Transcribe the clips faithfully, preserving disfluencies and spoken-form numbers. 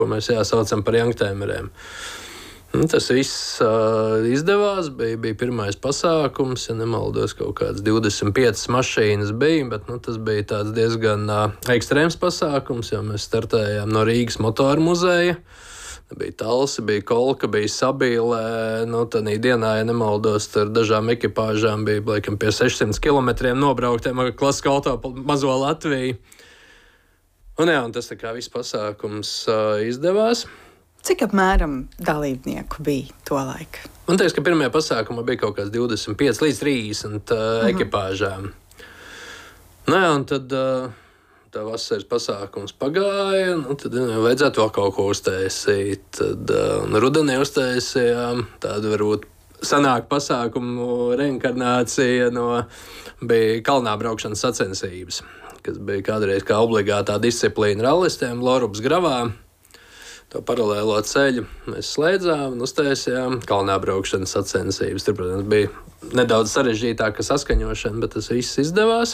ko mēs jāsaucam par youngtimeriem. Nu, tas viss uh, izdevās, bija, bija pirmais pasākums, ja nemaldos, kaut kāds divdesmit piecas mašīnas bija, bet nu, tas bija tāds diezgan uh, ekstrēms pasākums, jo mēs startējām no Rīgas motoru muzeja. Bija Talsi, bija Kolka, bija Sabīlē. Nu, tādā dienā, ja nemaldos, ar dažām ekipāžām bija laikam pie sešsimt kilometriem nobrauktiem ar klasisko auto pa mazo Latviju. Un, jā, un tas tā kā viss pasākums uh, izdevās. Cik apmēram dalībnieku bija to laiku? Man liekas, ka pirmajā pasākumā bija kaut kāds divdesmit pieci līdz trīsdesmit uh, mm. ekipāžām. Nu, jā, un tad uh, tā vasaras pasākums pagāja, un tad uh, vajadzētu vēl kaut ko uztaisīt. Tad uh, rudenī uztaisījām tādu varbūt sanāk pasākumu reinkarnācija no bija kalnā braukšanas sacensības, kas bija kādreiz kā obligātā disciplīna rallistiem Lorupas gravā. To paralēlo ceļu mēs slēdzām un uztaisījām kalnā braukšanas sacensības. Tur, protams, bija nedaudz sarežģītāka saskaņošana, bet tas viss izdevās.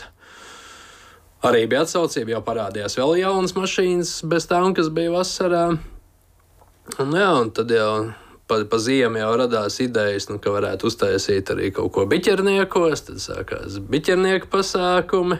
Arī bija atsaucība, jau parādījās vēl jaunas mašīnas bez tām, kas bija vasarā. Un, jā, un tad jau pa, pa ziemu jau radās idejas, nu, ka varētu uztaisīt arī kaut ko biķerniekos. Tad sākās biķernieku pasākumi.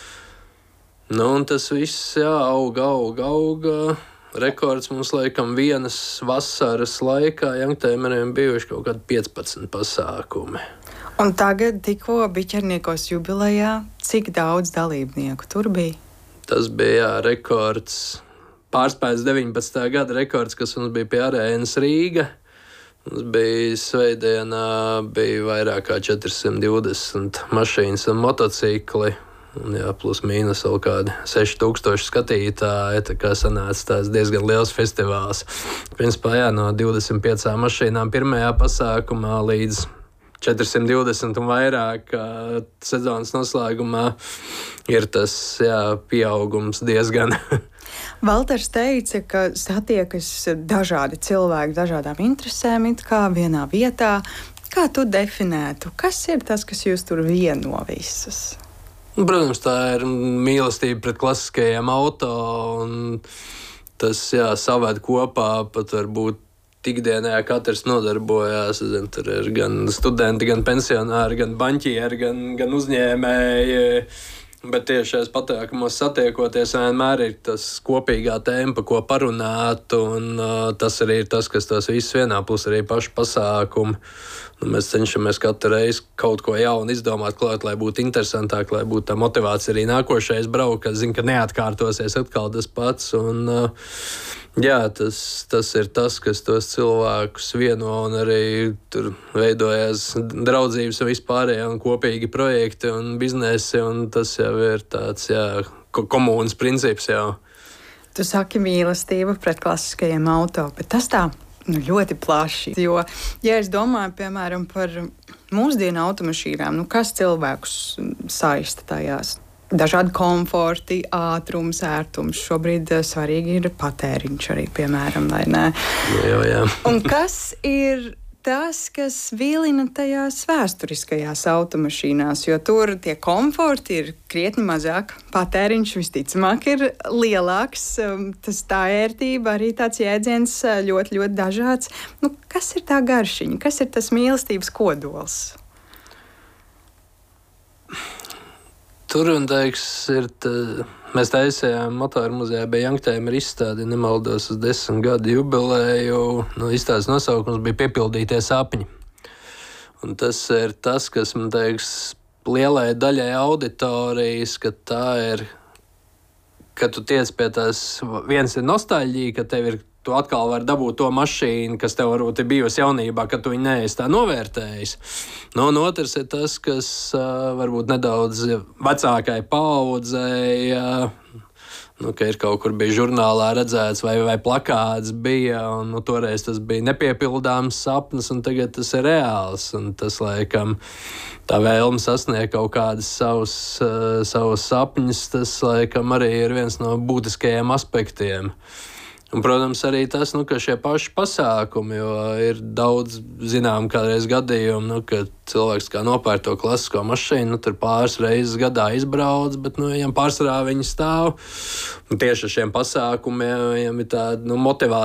Nu, un tas viss jā, auga, auga, auga. Rekords mums, laikam, vienas vasaras laikā youngtimeriem bijuši kaut kādi piecpadsmit pasākumi. Un tagad tikko biķerniekos jubilejā, cik daudz dalībnieku tur bija? Tas bija, jā, rekords, pārspējas deviņpadsmitā gada rekords, kas mums bija pie arēnas Rīga. Mums bija sveidienā, bija vairāk kā četrsimt divdesmit mašīnas un motocikli. Un, jā, plus mīnus vēl kādi seši tūkstoši skatītāji. Tā kā sanāca tās diezgan liels festivāls. Principā, jā, no divdesmit piecām mašīnām pirmajā pasākumā līdz četrsimt divdesmit un vairāk sezonas noslēgumā ir tas, jā, pieaugums diezgan. Valters teica, ka satiekas dažādi cilvēki, dažādām interesēm it kā vienā vietā. Kā tu definētu, kas ir tas, kas jūs tur vieno visus? Protams, tā ir mīlestība pret klasiskajiem auto, un tas, jā, saved kopā, pat varbūt ikdienā katrs nodarbojās. Zin, tur ir gan studenti, gan pensionāri, gan baņķieri, gan, gan uzņēmēji. Bet tieši šajos pasākumos satiekoties, vienmēr ir tas kopīgā tēma, par ko parunāt, un uh, tas arī ir tas, kas tos visus vienā plus arī paši pasākumi. Nu, mēs cenšamies katru reizi kaut ko jaunu izdomāt, klāt, lai būtu interesantāk, lai būtu tā motivācija arī nākošais braukt, kad zina, ka neatkārtosies atkal tas pats. Un, uh, jā, tas, tas ir tas, kas tos cilvēkus vieno, un arī tur veidojās draudzības un vispārējā un kopīgi projekti un biznesi, un tas jau ir tāds, jā, komunas princips jau. Tu saki mīlestība pret klasiskajiem auto, bet tas tā nu, ļoti plaši. Jo, ja es domāju, piemēram, par mūsdienu automašīnām, nu, kas cilvēkus saista tajās? Dažādi komforti, ātrums, ērtums. Šobrīd svarīgi ir patēriņš arī, piemēram, vai ne? Jā, jā. Un kas ir tas, kas vilina tajās vēsturiskajās automašīnās? Jo tur tie komforti ir krietni mazāk, patēriņš visticamāk ir lielāks. Tas tā ērtība, arī tāds jēdziens ļoti, ļoti dažāds. Nu, kas ir tā garšiņa? Kas ir tas mīlestības kodols? Tur, un teiks, ir tā, mēs taisījām motoru muzejā, bija youngtimer izstādi, nemaldos uz desmit gadu jubileju. Nu, izstādes nosaukums bija Piepildītie sapņi. Un tas ir tas, kas, man teiks, lielai daļai auditorijas, ka tā ir, ka tu tiec pie tās, viens ir nostalģija, ka tev ir, tu atkal vari dabūt to mašīnu, kas tev varbūt ir bijusi jaunībā, kad tu viņu neesi tā novērtējis. Nu, un otrs ir tas, kas uh, varbūt nedaudz vecākai paaudzei, uh, nu, ka ir kaut kur bija žurnālā redzēts vai, vai plakāts bija, un nu, toreiz tas bija nepiepildāms sapnis, un tagad tas ir reāls. Un tas, laikam, tā vēlme sasniegt kaut kādas savus, uh, savus sapņus, tas, laikam, arī ir viens no būtiskajiem aspektiem. Un, protams, arī tas, nu, ka šie paši pasākumi, jo ir daudz zinām kādreiz gadījumu, nu, ka cilvēks kā nopērk to klasisko mašīnu, nu, tur pāris reizes gadā izbrauc, bet nu, viņam pārsvarā viņi stāv. Un tieši ar šiem pasākumiem viņam ir tāda nu, motivācija